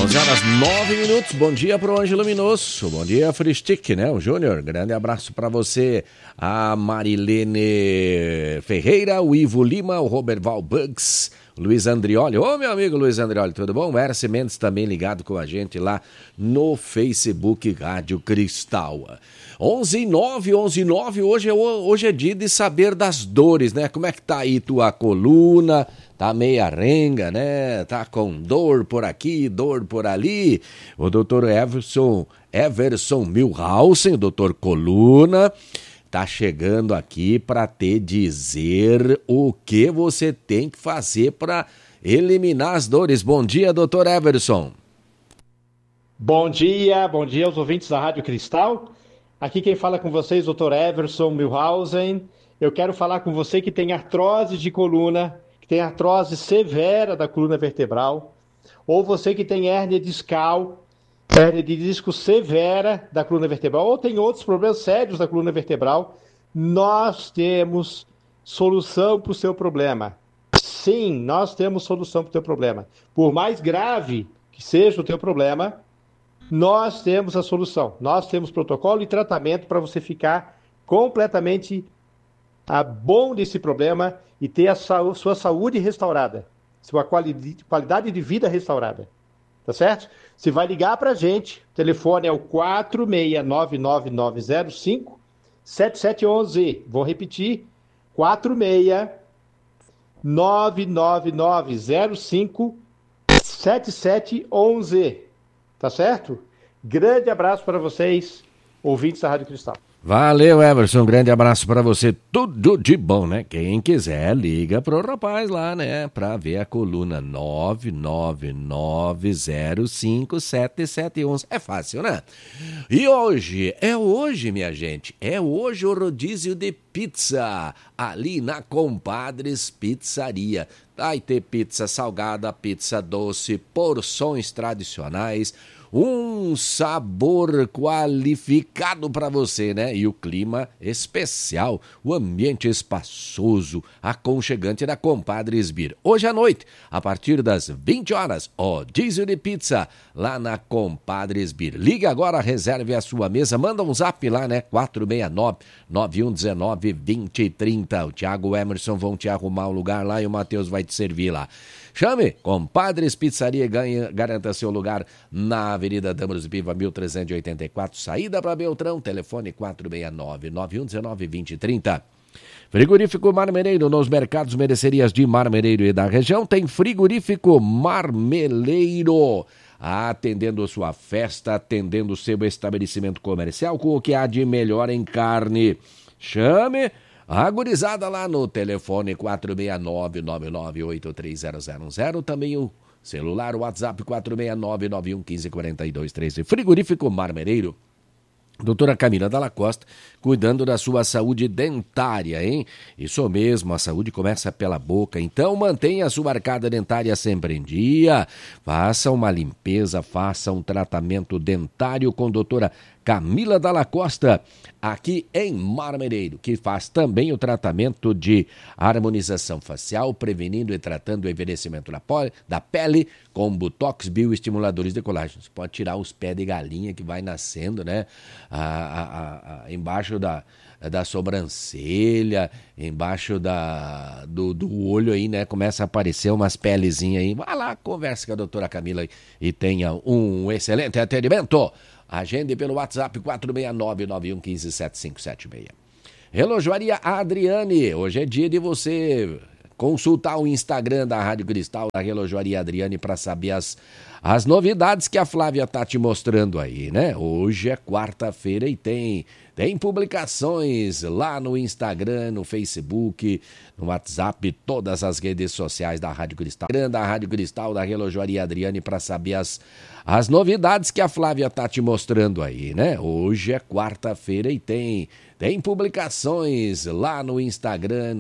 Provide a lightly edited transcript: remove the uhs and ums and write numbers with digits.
11 horas 9 minutos, bom dia pro Ângelo Minosso, bom dia Fristic, né, o Júnior, grande abraço para você, a Marilene Ferreira, o Ivo Lima, o Roberval Bugs, o Luiz Andrioli, ô meu amigo Luiz Andrioli, tudo bom? O Erce Mendes também ligado com a gente lá no Facebook Rádio Cristal. 11:09, hoje é dia de saber das dores, né, como é que tá aí tua coluna? Tá meia renga, né? Tá com dor por aqui, dor por ali. O doutor Everson Milhausen, o doutor Coluna, tá chegando aqui para te dizer o que você tem que fazer para eliminar as dores. Bom dia, doutor Everson. Bom dia aos ouvintes da Rádio Cristal. Aqui quem fala com vocês, doutor Everson Milhausen. Eu quero falar com você que tem artrose de coluna, tem artrose severa da coluna vertebral, ou você que tem hérnia discal, hérnia de disco severa da coluna vertebral, ou tem outros problemas sérios da coluna vertebral, nós temos solução para o seu problema. Sim, nós temos solução para o teu problema. Por mais grave que seja o teu problema, nós temos a solução. Nós temos protocolo e tratamento para você ficar completamente bom desse problema e ter a sua saúde restaurada, sua qualidade de vida restaurada, tá certo? Você vai ligar para a gente, o telefone é o 46999057711, vou repetir, 46999057711, tá certo? Grande abraço para vocês, ouvintes da Rádio Cristal. Valeu, Everson, um grande abraço pra você, tudo de bom, né? Quem quiser, liga pro rapaz lá, né? Pra ver a coluna 999057711. É fácil, né? E hoje, minha gente, é hoje o rodízio de pizza, ali na Compadres Pizzaria. Vai ter pizza salgada, pizza doce, porções tradicionais, um sabor qualificado para você, né? E o clima especial, o ambiente espaçoso, aconchegante da Compadres Beer. Hoje à noite, a partir das 20 horas, rodízio de pizza lá na Compadres Beer. Liga agora, reserve a sua mesa, manda um zap lá, né? 469-9119-2030. O Thiago e o Emerson vão te arrumar um lugar lá e o Matheus vai te servir lá. Chame, Compadres Pizzaria, garanta seu lugar na Avenida Damaros Piva, 1384, saída para Beltrão, telefone 469-9119-2030. Frigorífico Marmeleiro, nos mercados, mercerias de Marmeleiro e da região, tem Frigorífico Marmeleiro, atendendo sua festa, atendendo seu estabelecimento comercial com o que há de melhor em carne. Chame a gurizada lá no telefone 469-99830010, também o celular, o WhatsApp 469-9115-4213. Frigorífico Marmeleiro. Doutora Camila Dalla Costa, cuidando da sua saúde dentária, hein? Isso mesmo, a saúde começa pela boca, então mantenha a sua arcada dentária sempre em dia, faça uma limpeza, faça um tratamento dentário com doutora Camila Dalla Costa, aqui em Marmeleiro, que faz também o tratamento de harmonização facial, prevenindo e tratando o envelhecimento da pele com botox, bioestimuladores de colágeno. Você pode tirar os pés de galinha que vai nascendo, né? Embaixo da sobrancelha, embaixo do olho aí, né? Começa a aparecer umas pelezinhas aí. Vai lá, converse com a doutora Camila e tenha um excelente atendimento. Agende pelo WhatsApp 469-9115-7576. Relojoaria Adriane, hoje é dia de você consultar o Instagram da Rádio Cristal, da Relojoaria Adriane, para saber as novidades que a Flávia tá te mostrando aí, né? Hoje é quarta-feira e tem publicações lá no Instagram, no Facebook, no WhatsApp, todas as redes sociais da Rádio Cristal. Da Rádio Cristal, da Relojoaria Adriane, para saber as novidades que a Flávia tá te mostrando aí, né? Hoje é quarta-feira e tem publicações lá no Instagram,